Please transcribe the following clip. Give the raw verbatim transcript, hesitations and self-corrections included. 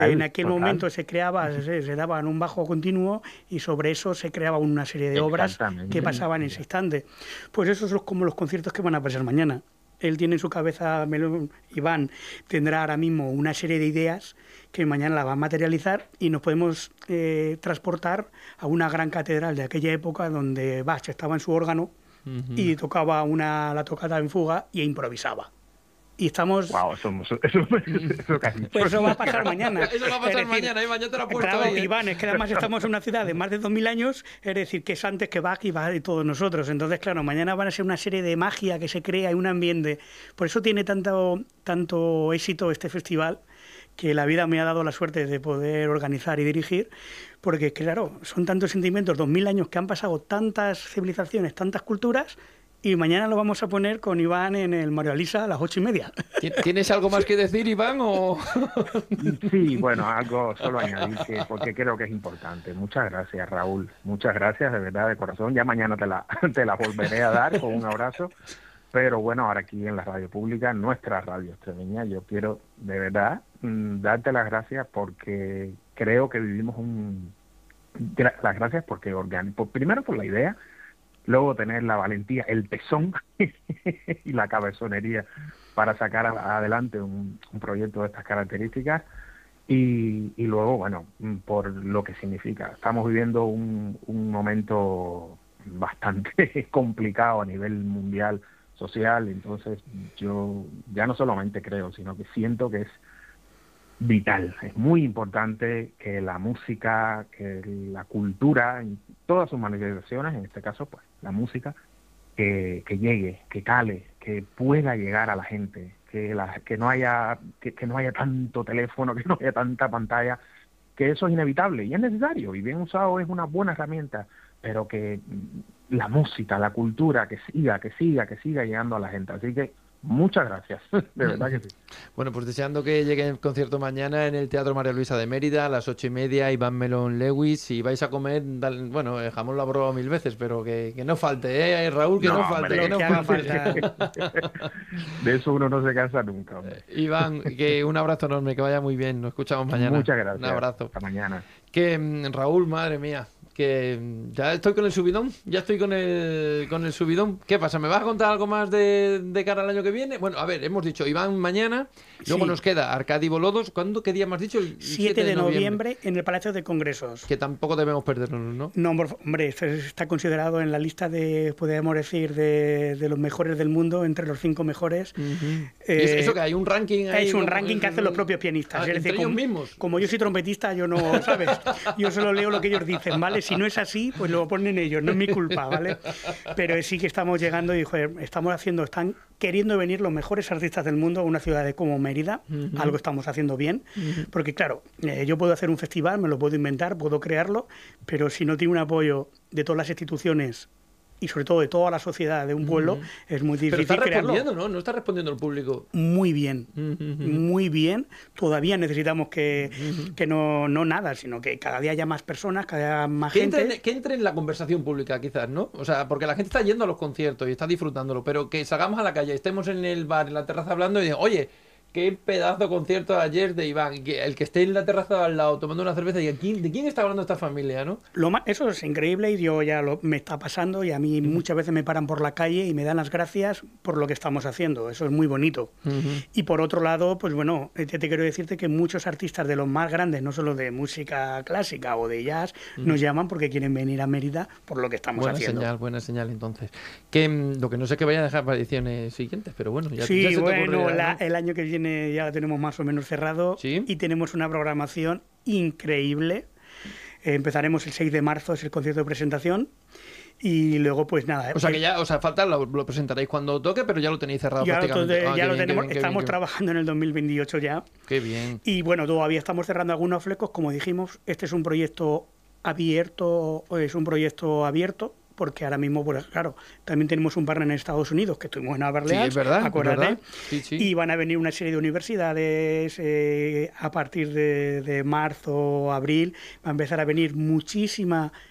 En aquel total. momento se creaba, se, se daba en un bajo continuo y sobre eso se creaba una serie de obras que Exactamente. pasaban en ese instante. Pues esos son como los conciertos que van a pasar mañana. Él tiene en su cabeza, Melón, Iván, tendrá ahora mismo una serie de ideas que mañana la va a materializar y nos podemos eh, transportar a una gran catedral de aquella época donde Bach estaba en su órgano Ujú. y tocaba una, la tocata en fuga y improvisaba. Y estamos, Wow, eso, eso, eso, eso que has dicho. pues eso va a pasar mañana. Eso va a Es pasar decir, mañana, Iván, ya te lo he puesto claro, ahí, ¿eh? Iván, es que además estamos en una ciudad de más de dos mil años, es decir, que es antes que Bach y Bach y todos nosotros. Entonces, claro, mañana van a ser una serie de magia que se crea y un ambiente. Por eso tiene tanto, tanto éxito este festival, que la vida me ha dado la suerte de poder organizar y dirigir, porque claro, son tantos sentimientos, dos mil años que han pasado tantas civilizaciones, tantas culturas, y mañana lo vamos a poner con Iván en el Mario Alisa a las ocho y media. ¿Ti- ¿Tienes algo más que decir, Iván? O... Sí, bueno, algo solo añadir que porque creo que es importante. Muchas gracias, Raúl. Muchas gracias, de verdad, de corazón. Ya mañana te la, te la volveré a dar con un abrazo. Pero bueno, ahora aquí en la radio pública, nuestra radio extremeña, yo quiero de verdad mm, darte las gracias porque creo que vivimos un... gra- Las gracias porque orgánico. Primero por la idea, luego tener la valentía, el tesón y la cabezonería para sacar a- adelante un, un proyecto de estas características y, y luego, bueno, mm, por lo que significa. Estamos viviendo un, un momento bastante complicado a nivel mundial, social, entonces yo ya no solamente creo, sino que siento que es vital, es muy importante que la música, que la cultura, en todas sus manifestaciones, en este caso, pues la música, que, que llegue, que cale, que pueda llegar a la gente, que la, que no haya, que, que no haya tanto teléfono, que no haya tanta pantalla, que eso es inevitable y es necesario y bien usado es una buena herramienta, pero que mm, la música, la cultura, que siga, que siga, que siga llegando a la gente. Así que muchas gracias, de verdad que sí. Bueno, pues deseando que llegue el concierto mañana en el Teatro María Luisa de Mérida a las ocho y media, Iván Melón Lewis. Si vais a comer, dal- bueno, el jamón lo he probado mil veces, pero que, que no falte, ¿eh, Raúl? Que no, No, falte, hombre, que no que haga falte. falta. de eso uno no se cansa nunca, hombre. Iván, que un abrazo enorme, que vaya muy bien. Nos escuchamos mañana. Muchas Un gracias. abrazo. Hasta mañana. Que mm, Raúl, madre mía, que mm, ya estoy con el subidón, ya estoy con el con el subidón. ¿Qué pasa? ¿Me vas a contar algo más de, de cara al año que viene? Bueno, a ver, hemos dicho Iván mañana, luego Sí. nos queda Arcadi Bolodos. ¿Cuándo? ¿Qué día me has dicho? El siete de noviembre en el Palacio de Congresos. Que tampoco debemos perdernos, ¿no? No, por fa- hombre, esto está considerado en la lista de, podríamos decir, de, de los mejores del mundo, entre los cinco mejores. Ujú. Eh, ¿Y eso, eso que hay un ranking ahí? Es un como- ranking que hacen los propios pianistas. Ah, es ¿entre decir, ellos como, mismos? como yo soy trompetista, yo no, ¿sabes? Yo solo leo lo que ellos dicen, ¿vale? Si no es así, pues lo ponen ellos, no es mi culpa, ¿vale? Pero sí que estamos llegando y, joder, estamos haciendo, están queriendo venir los mejores artistas del mundo a una ciudad de como Mérida. Ujú. Algo estamos haciendo bien, Ujú. porque claro, eh, yo puedo hacer un festival, me lo puedo inventar, puedo crearlo, pero si no tiene un apoyo de todas las instituciones y sobre todo de toda la sociedad de un pueblo, Ujú. es muy Pero difícil está crearlo. respondiendo, ¿no? No está respondiendo el público. Muy bien, Ujú. muy bien. Todavía necesitamos que, Ujú. que no, no nada, sino que cada día haya más personas, cada día haya más Que gente. entre, en- que entre en la conversación pública, quizás, ¿no? O sea, porque la gente está yendo a los conciertos y está disfrutándolo, pero que salgamos a la calle, estemos en el bar, en la terraza hablando y digan, oye, qué pedazo de concierto ayer de Iván. Y que el que esté en la terraza al lado tomando una cerveza y diga, ¿quién, ¿de quién está hablando esta familia, no? Lo más, eso es increíble y yo ya lo, me está pasando y a mí muchas veces me paran por la calle y me dan las gracias por lo que estamos haciendo. Eso es muy bonito. Ujú. Y por otro lado, pues bueno, eh, te, te quiero decirte que muchos artistas de los más grandes, no solo de música clásica o de jazz, nos llaman porque quieren venir a Mérida por lo que estamos Buena haciendo. señal, buena señal entonces. Que mm, lo que no sé es que vayan a dejar para ediciones siguientes, pero bueno, ya, ya Sí, se te bueno, ocurrirá, la- ¿no? el año que viene ya lo tenemos más o menos cerrado Sí. y tenemos una programación increíble. Eh, empezaremos el seis de marzo, es el concierto de presentación y luego pues nada. O sea eh, que ya, o sea, falta, lo, lo presentaréis cuando toque, pero ya lo tenéis cerrado ya, lo, prácticamente. to- Ah, ya qué lo bien, qué tenemos, bien, qué estamos bien, qué bien. trabajando en el dos mil veintiocho ya. Qué bien. Y bueno, todavía estamos cerrando algunos flecos, como dijimos, este es un proyecto abierto, es un proyecto abierto, porque ahora mismo, pues claro, también tenemos un partner en Estados Unidos, que estuvimos en Nueva Sí, Orleans, es verdad, es acuérdate, verdad. Sí, sí. y van a venir una serie de universidades eh, a partir de, de marzo, abril, va a empezar a venir muchísima